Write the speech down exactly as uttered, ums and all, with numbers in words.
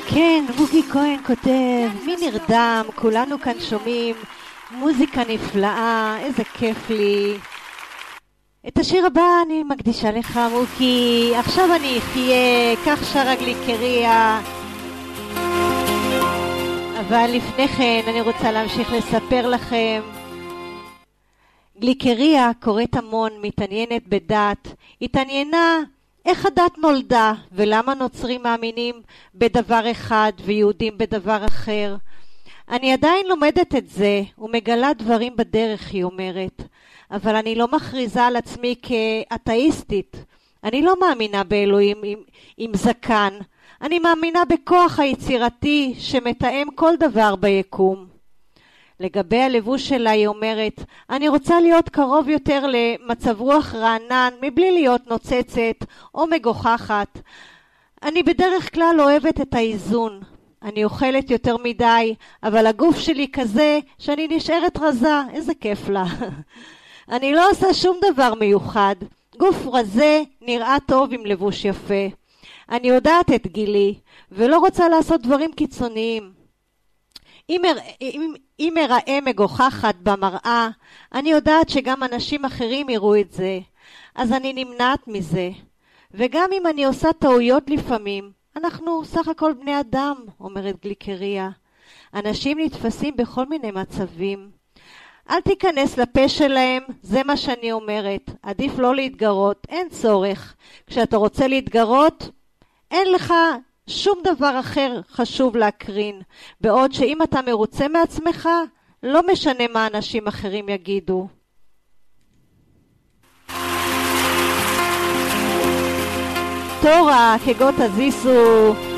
כן, מוגי כהן כותב, מי נרדם, כולנו כאן שומעים, מוזיקה נפלאה, איזה כיף לי. את השיר הבא אני מקדישה לך מוגי, עכשיו אני אחיה, כך שרה גליקריה. אבל לפני כן אני רוצה להמשיך לספר לכם. גליקריה קוראת המון, מתעניינת בדת, התעניינה איך הדת נולדה ולמה נוצרים מאמינים בדבר אחד ויהודים בדבר אחר. אני עדיין לומדת את זה ומגלה דברים בדרך, היא אומרת, אבל אני לא מכריזה על עצמי כאתאיסטית. אני לא מאמינה באלוהים עם, עם זקן, אני מאמינה בכוח היצירתי שמתאם כל דבר ביקום. לגבי הלבוש שלה היא אומרת, אני רוצה להיות קרוב יותר למצב רוח רענן מבלי להיות נוצצת או מגוחכת. אני בדרך כלל אוהבת את האיזון. אני אוכלת יותר מדי, אבל הגוף שלי כזה שאני נשארת רזה, איזה כיף לה. אני לא עושה שום דבר מיוחד. גוף רזה נראה טוב עם לבוש יפה. אני יודעת את גילי ולא רוצה לעשות דברים קיצוניים. אם, אם, אם אראה מגוחכת במראה, אני יודעת שגם אנשים אחרים יראו את זה, אז אני נמנעת מזה. וגם אם אני עושה טעויות לפעמים, אנחנו סך הכל בני אדם, אומרת גליקריה. אנשים נתפסים בכל מיני מצבים. אל תיכנס לפה שלהם, זה מה שאני אומרת. עדיף לא להתגרות, אין צורך. כשאתה רוצה להתגרות, אין לך שום דבר אחר חשוב להקרין, בעוד שאם אתה מרוצה מעצמך, לא משנה מה אנשים אחרים יגידו. תורה כגות הזיסו